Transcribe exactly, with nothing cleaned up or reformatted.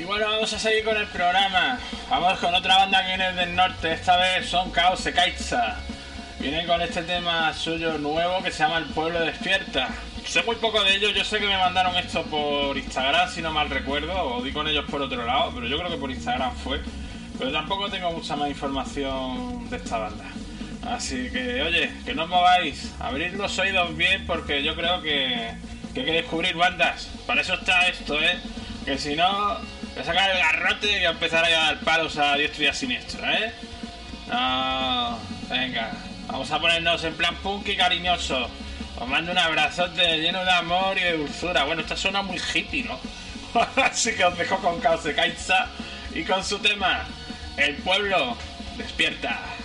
bueno, vamos a seguir con el programa. Vamos con otra banda que viene del norte. Esta vez son Chaos Ekaitza. Vienen con este tema suyo nuevo que se llama El Pueblo Despierta. Sé muy poco de ellos. Yo sé que me mandaron esto por Instagram, si no mal recuerdo, o di con ellos por otro lado, pero yo creo que por Instagram fue. Pero tampoco tengo mucha más información de esta banda. Así que, oye, que no os mováis. Abrid los oídos bien porque yo creo que, que hay que descubrir bandas. Para eso está esto, ¿eh? Que si no, voy a sacar el garrote y a empezar a dar palos a diestro y a siniestro, ¿eh? No, venga, vamos a ponernos en plan punk y cariñoso. Os mando un abrazote lleno de amor y de dulzura. Bueno, esta suena muy hippie, ¿no? Así que os dejo con Chaos Ekaitza y con su tema El Pueblo Despierta.